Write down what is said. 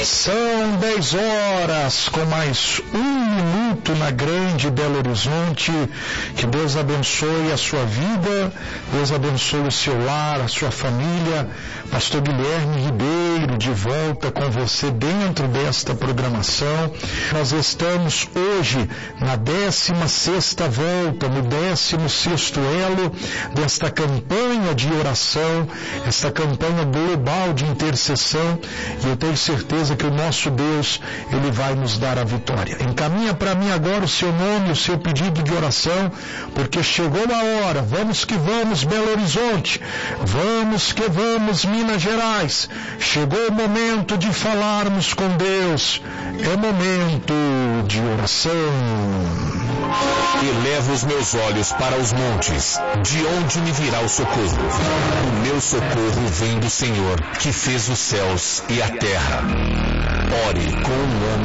São 10 horas com mais 1 minuto na grande Belo Horizonte. Que Deus abençoe a sua vida, Deus abençoe o seu lar, a sua família. Pastor Guilherme Ribeiro de volta com você dentro desta programação. Nós estamos hoje na 16ª volta, no 16º elo desta campanha de oração, esta campanha global de intercessão, e eu tenho certeza que o nosso Deus, Ele vai nos dar a vitória. Encaminha para mim agora o seu nome, o seu pedido de oração, porque chegou a hora. Vamos que vamos, Belo Horizonte. Vamos que vamos, Minas Gerais. Chegou o momento de falarmos com Deus. É momento de oração. Elevo os meus olhos para os montes, de onde me virá o socorro? O meu socorro vem do Senhor, que fez os céus e a terra. Ore com o nome